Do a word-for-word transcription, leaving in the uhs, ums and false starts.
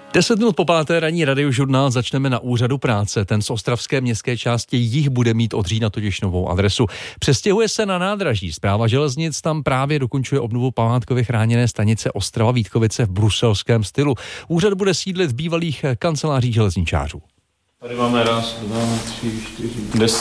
Deset minut po páté ranní radiožurnál začneme na úřadu práce. Ten z ostravské městské části Jih bude mít od října totiž novou adresu. Přestěhuje se na nádraží. Správa železnic tam právě dokončuje obnovu památkově chráněné stanice Ostrava-Vítkovice v bruselském stylu. Úřad bude sídlit v bývalých kancelářích železničářů. Tady máme raz, dva, tři, čtyři, deset.